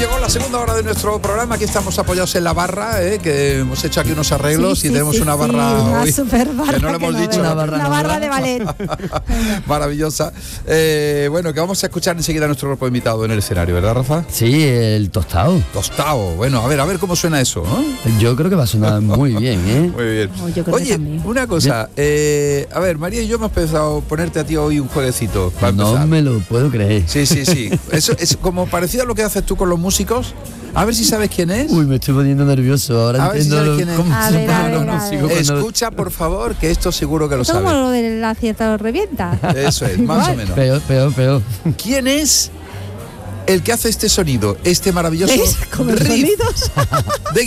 llegó la segunda hora de nuestro programa. Aquí estamos apoyados en la barra, que hemos hecho aquí unos arreglos y tenemos una barra una hoy, super barra que no le hemos dicho. una barra de ballet. Maravillosa. Bueno, que vamos a escuchar enseguida a nuestro grupo invitado en el escenario, ¿verdad, Rafa? Sí, el tostado. Tostado. Bueno, a ver cómo suena eso, ¿no? Yo creo que va a sonar muy bien, ¿eh? Muy bien. Yo creo que Oye, también. una cosa. A ver, María y yo hemos pensado ponerte a ti hoy un jueguecito. Para No empezar. me lo puedo creer. Sí. Eso es como parecido a lo que haces tú con los músicos. A ver si sabes quién es. Uy, me estoy poniendo nervioso. Ahora A ver si entiendo sabes quién es. cómo A se ver, ponen a los ver, a músicos ver. cuando- Escucha, por favor, que esto seguro que lo Como sabes. lo de la acierta o revienta. Eso es, más o menos. Peor. ¿Quién es el que hace este sonido? Este maravilloso ¿Ves? Con los riff sonidos. de